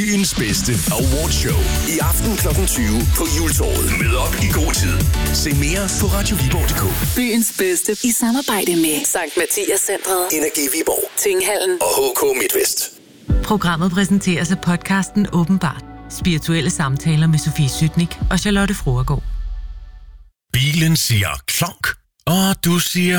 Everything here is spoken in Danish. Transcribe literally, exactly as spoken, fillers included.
Byens bedste awardshow. I aften klokken tyve på Juletorvet. Mød op i god tid. Se mere på radio viborg punktum d k. Byens bedste i samarbejde med Sankt Mathias Centret, Energi Viborg, Tinghallen og H K Midtvest. Programmet præsenteres af podcasten Åbenbart. Spirituelle samtaler med Sofie Sytnik og Charlotte Froergaard. Bilen siger klonk, og du siger